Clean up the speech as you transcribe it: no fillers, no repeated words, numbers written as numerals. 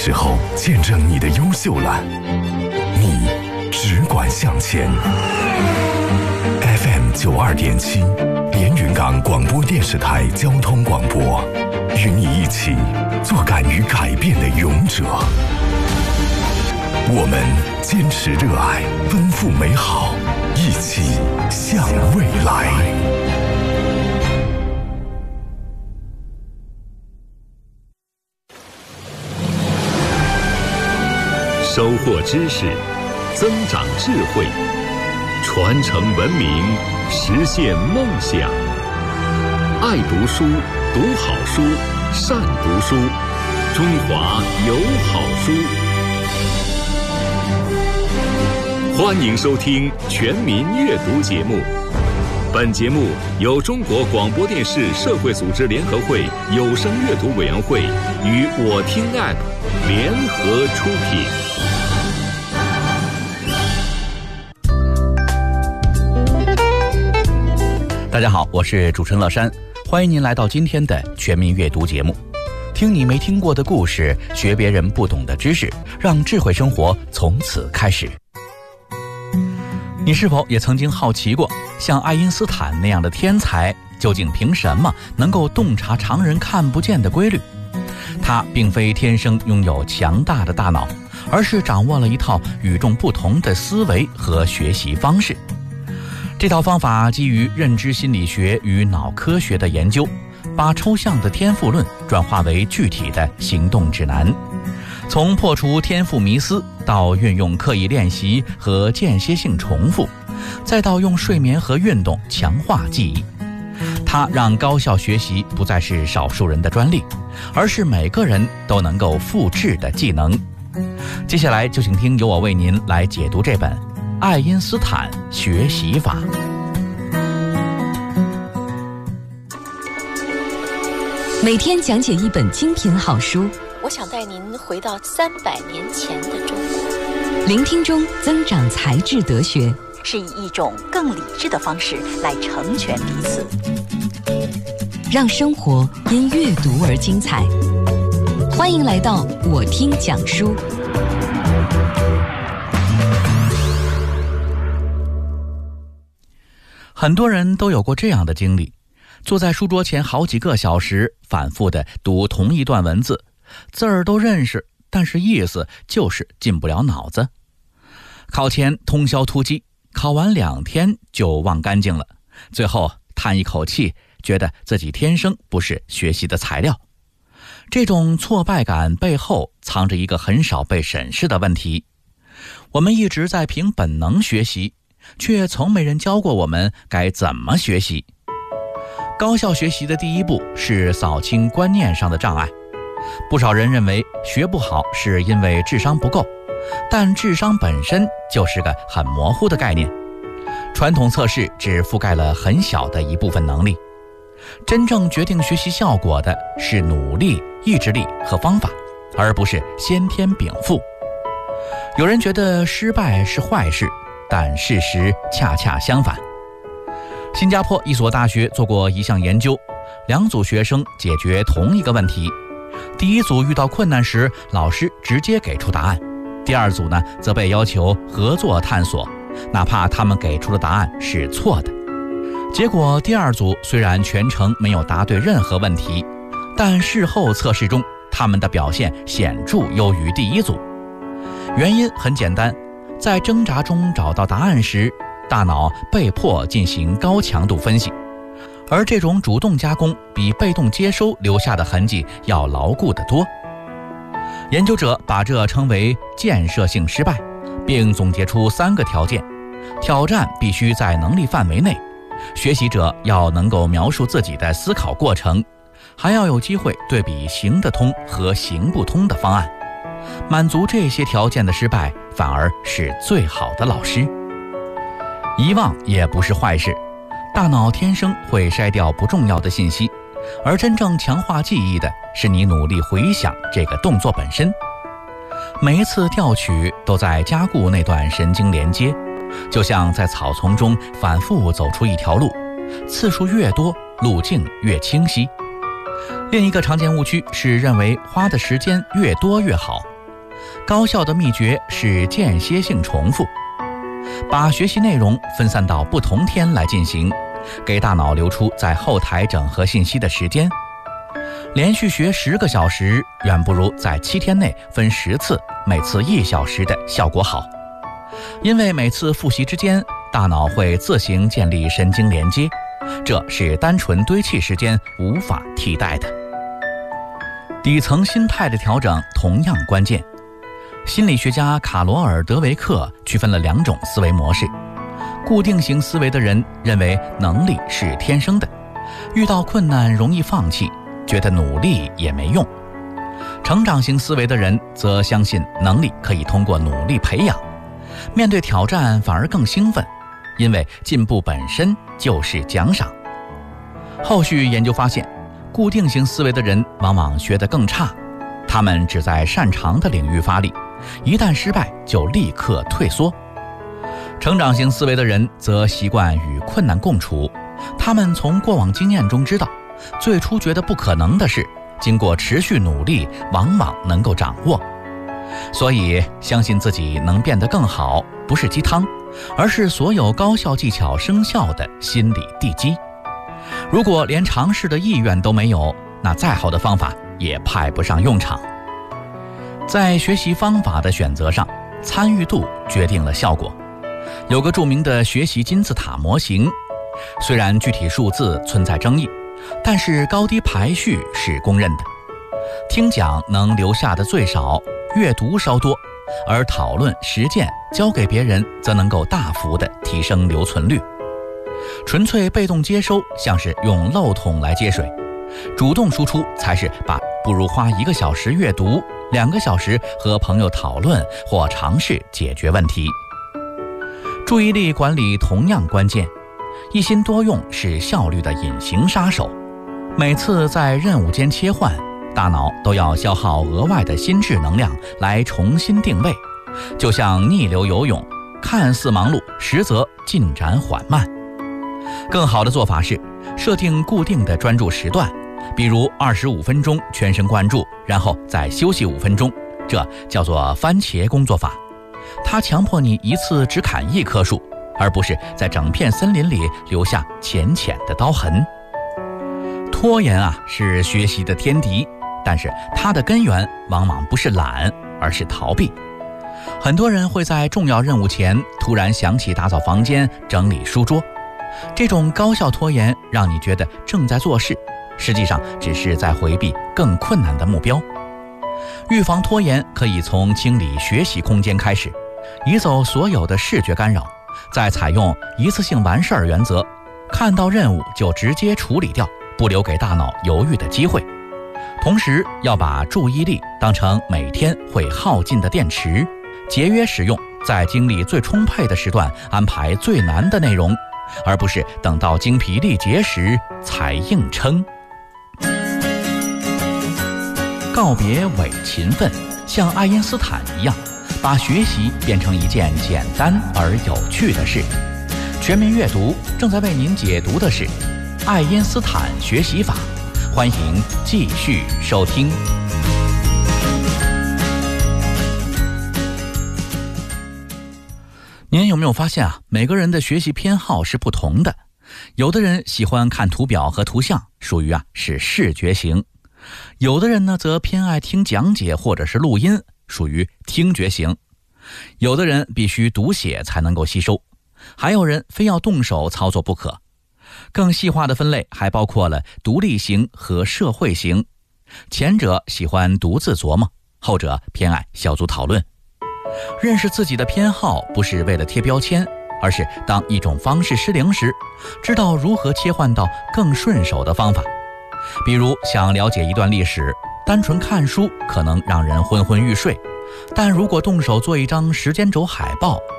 时候见证你的优秀了，你只管向前。FM 92.7，连云港广播电视台交通广播，与你一起做敢于改变的勇者。我们坚持热爱，奔赴美好，一起向未来。 收获知识，增长智慧，传承文明，实现梦想。爱读书，读好书，善读书，中华有好书。欢迎收听全民阅读节目。本节目由中国广播电视社会组织联合会有声阅读委员会与我听 App 联合出品。 大家好，我是主持人乐山，欢迎您来到今天的全民阅读节目。听你没听过的故事，学别人不懂的知识，让智慧生活从此开始。你是否也曾经好奇过，像爱因斯坦那样的天才，究竟凭什么能够洞察常人看不见的规律？他并非天生拥有强大的大脑，而是掌握了一套与众不同的思维和学习方式。这套方法基于认知心理学与脑科学的研究，把抽象的天赋论转化为具体的行动指南。从破除天赋迷思，到运用刻意练习和间歇性重复，再到用睡眠和运动强化记忆，它让高效学习不再是少数人的专利，而是每个人都能够复制的技能。接下来就请听由我为您来解读这本《爱因斯坦学习法》。 每天讲解一本精品好书， 我想带您回到300年前的中国， 聆听中增长才智德学， 是以一种更理智的方式来成全彼此， 让生活因阅读而精彩。欢迎来到我听讲书。 很多人都有过这样的经历，坐在书桌前好几个小时，反复地读同一段文字，字儿都认识，但是意思就是进不了脑子。考前通宵突击，考完2天就忘干净了，最后叹一口气，觉得自己天生不是学习的材料。这种挫败感背后藏着一个很少被审视的问题：我们一直在凭本能学习，却从没人教过我们该怎么学习。高效学习的第一步是扫清观念上的障碍。不少人认为学不好是因为智商不够，但智商本身就是个很模糊的概念。传统测试只覆盖了很小的一部分能力，真正决定学习效果的是努力、意志力和方法，而不是先天禀赋。有人觉得失败是坏事，但事实恰恰相反。新加坡一所大学做过一项研究，2组学生解决同一个问题。第一组遇到困难时，老师直接给出答案；第二组呢，则被要求合作探索，哪怕他们给出的答案是错的。结果第二组虽然全程没有答对任何问题，但事后测试中，他们的表现显著优于第一组。原因很简单，在挣扎中找到答案时，大脑被迫进行高强度分析，而这种主动加工比被动接收留下的痕迹要牢固得多。研究者把这称为建设性失败，并总结出3个条件：挑战必须在能力范围内，学习者要能够描述自己的思考过程，还要有机会对比行得通和行不通的方案。满足这些条件的失败，反而是最好的老师。遗忘也不是坏事，大脑天生会筛掉不重要的信息，而真正强化记忆的是你努力回想这个动作本身。每一次调取都在加固那段神经连接，就像在草丛中反复走出一条路，次数越多，路径越清晰。另一个常见误区是认为花的时间越多越好， 高效的秘诀是间歇性重复，把学习内容分散到不同天来进行，给大脑留出在后台整合信息的时间。连续学10个小时，远不如在7天内分10次，每次1小时的效果好。因为每次复习之间，大脑会自行建立神经连接，这是单纯堆砌时间无法替代的。底层心态的调整同样关键。心理学家卡罗尔·德维克区分了2种思维模式。固定型思维的人认为能力是天生的，遇到困难容易放弃，觉得努力也没用。成长型思维的人则相信能力可以通过努力培养，面对挑战反而更兴奋，因为进步本身就是奖赏。后续研究发现，固定型思维的人往往学得更差，他们只在擅长的领域发力，一旦失败就立刻退缩。成长型思维的人则习惯与困难共处，他们从过往经验中知道，最初觉得不可能的事，经过持续努力往往能够掌握。所以相信自己能变得更好，不是鸡汤，而是所有高效技巧生效的心理地基。如果连尝试的意愿都没有，那再好的方法也派不上用场。在学习方法的选择上，参与度决定了效果。有个著名的学习金字塔模型，虽然具体数字存在争议，但是高低排序是公认的。听讲能留下的最少，阅读稍多，而讨论实践交给别人则能够大幅地提升留存率。纯粹被动接收像是用漏桶来接水，主动输出才是不如花1个小时阅读，2个小时和朋友讨论或尝试解决问题。注意力管理同样关键，一心多用是效率的隐形杀手。每次在任务间切换，大脑都要消耗额外的心智能量来重新定位，就像逆流游泳，看似忙碌，实则进展缓慢。更好的做法是设定固定的专注时段，比如25分钟全神贯注，然后再休息5分钟，这叫做番茄工作法。它强迫你一次只砍1棵树，而不是在整片森林里留下浅浅的刀痕。拖延是学习的天敌，但是它的根源往往不是懒，而是逃避。很多人会在重要任务前突然想起打扫房间、整理书桌，这种高效拖延让你觉得正在做事，实际上只是在回避更困难的目标。预防拖延可以从清理学习空间开始，移走所有的视觉干扰，再采用一次性完事儿原则，看到任务就直接处理掉，不留给大脑犹豫的机会。同时要把注意力当成每天会耗尽的电池，节约使用，在精力最充沛的时段安排最难的内容，而不是等到精疲力竭时才硬撑。告别伪勤奋，像爱因斯坦一样，把学习变成一件简单而有趣的事。全民阅读正在为您解读的是爱因斯坦学习法，欢迎继续收听。您有没有发现每个人的学习偏好是不同的？有的人喜欢看图表和图像，属于是视觉型；有的人呢则偏爱听讲解或者是录音，属于听觉型；有的人必须读写才能够吸收，还有人非要动手操作不可。更细化的分类还包括了独立型和社会型，前者喜欢独自琢磨，后者偏爱小组讨论。认识自己的偏好不是为了贴标签，而是当一种方式失灵时，知道如何切换到更顺手的方法。比如想了解一段历史，单纯看书可能让人昏昏欲睡，但如果动手做一张时间轴海报，